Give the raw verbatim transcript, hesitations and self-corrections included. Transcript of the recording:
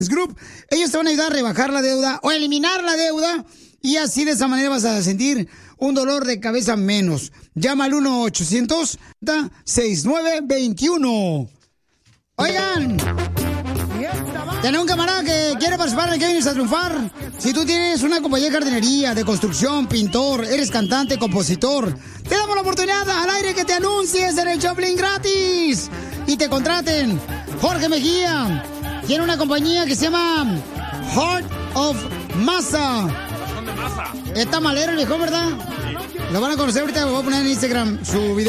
Group, ellos te van a ayudar a rebajar la deuda o eliminar la deuda y así de esa manera vas a sentir un dolor de cabeza menos. Llama al uno ochocientos sesenta y nueve veintiuno. Oigan, tenemos un camarada que quiere participar en el que vienes a triunfar. Si tú tienes una compañía de jardinería, de construcción, pintor, eres cantante, compositor, te damos la oportunidad al aire que te anuncies en el Choplin gratis y te contraten. Jorge Mejía tiene una compañía que se llama Heart of Masa. Está malero el viejo, ¿verdad? Sí. Lo van a conocer ahorita, voy a poner en Instagram su video.